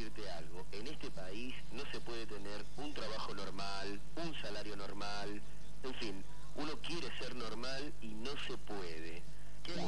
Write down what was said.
decirte algo, en este país no se puede tener un trabajo normal, un salario normal, en fin, uno quiere ser normal y no se puede.